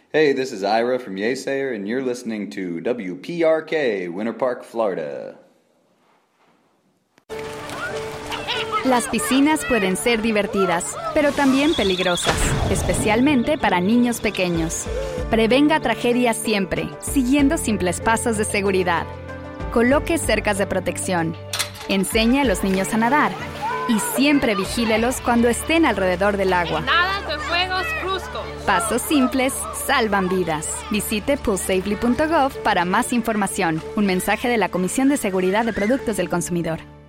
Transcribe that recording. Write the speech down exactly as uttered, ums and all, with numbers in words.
Hey, this is Ira from Yesayer, and you're listening to W P R K, Winter Park, Florida. Las piscinas pueden ser divertidas, pero también peligrosas, especialmente para niños pequeños. Prevenga tragedias siempre, siguiendo simples pasos de seguridad. Coloque cercas de protección. Enseñe a los niños a nadar. Y siempre vigílelos cuando estén alrededor del agua. Nada de fuegos bruscos. Pasos simples salvan vidas. Visite pool safely punto gov para más información. Un mensaje de la Comisión de Seguridad de Productos del Consumidor.